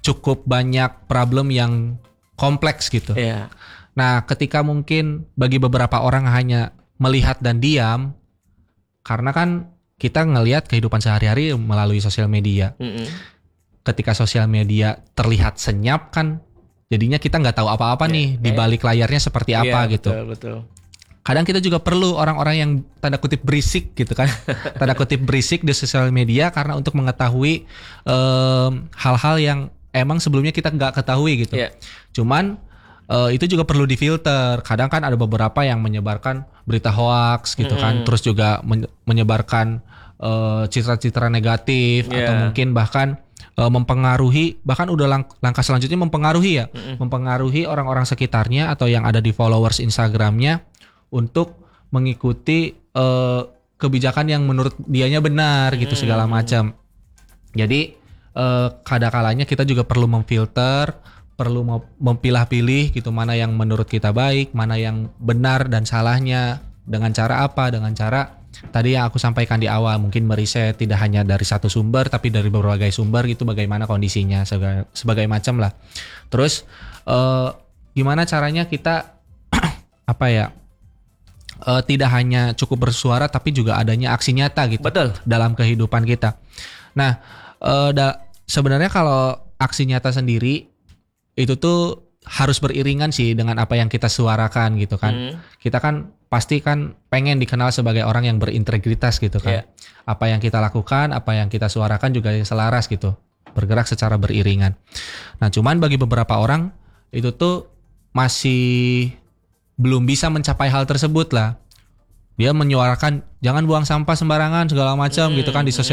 cukup banyak problem yang kompleks gitu. Iya. Nah, ketika mungkin bagi beberapa orang hanya melihat dan diam, karena kan kita ngelihat kehidupan sehari-hari melalui sosial media. Ketika sosial media terlihat senyap kan, jadinya kita nggak tahu apa-apa nih di balik layarnya seperti apa gitu. Betul. Kadang kita juga perlu orang-orang yang tanda kutip berisik gitu kan, tanda kutip berisik di sosial media karena untuk mengetahui hal-hal yang emang sebelumnya kita nggak ketahui gitu. Cuman itu juga perlu difilter. Kadang kan ada beberapa yang menyebarkan berita hoax gitu kan, terus juga menyebarkan citra-citra negatif atau mungkin bahkan mempengaruhi, bahkan udah langkah selanjutnya mempengaruhi mempengaruhi orang-orang sekitarnya atau yang ada di followers Instagramnya untuk mengikuti kebijakan yang menurut dianya benar gitu segala macam. Jadi kadang-kalanya kita juga perlu memfilter, perlu memilah-pilih gitu mana yang menurut kita baik, mana yang benar dan salahnya, dengan cara apa? Dengan cara tadi yang aku sampaikan di awal, mungkin meriset tidak hanya dari satu sumber tapi dari berbagai sumber gitu, bagaimana kondisinya sebagai macam lah. Terus gimana caranya kita tidak hanya cukup bersuara tapi juga adanya aksi nyata gitu. Betul. Dalam kehidupan kita. Nah, sebenarnya kalau aksi nyata sendiri itu tuh harus beriringan sih dengan apa yang kita suarakan gitu kan. Kita kan pasti kan pengen dikenal sebagai orang yang berintegritas gitu kan. Apa yang kita lakukan, apa yang kita suarakan juga selaras gitu. Bergerak secara beriringan. Nah, cuman bagi beberapa orang itu tuh masih belum bisa mencapai hal tersebut lah. Dia menyuarakan jangan buang sampah sembarangan segala macam gitu kan di sosial